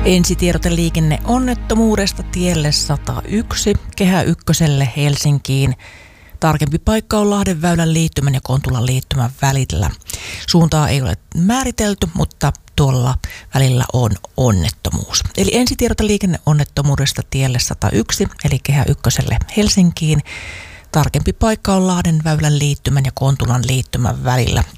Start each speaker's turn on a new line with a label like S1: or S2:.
S1: Ensitiedote liikenneonnettomuudesta tielle 101 Kehä Ykköselle Helsinkiin. Tarkempi paikka on Lahdenväylän liittymän ja Kontulan liittymän välillä. Suuntaa ei ole määritelty, mutta tuolla välillä on onnettomuus. Eli ensitiedote liikenneonnettomuudesta tielle 101 eli Kehä Ykköselle Helsinkiin. Tarkempi paikka on Lahdenväylän liittymän ja Kontulan liittymän välillä.